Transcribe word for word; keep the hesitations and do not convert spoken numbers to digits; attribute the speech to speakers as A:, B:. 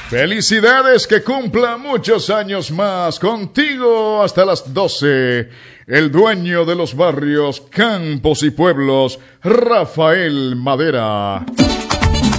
A: Felicidades, que cumpla muchos años más. Contigo hasta las doce. El dueño de los barrios, campos y pueblos, Rafael Madera.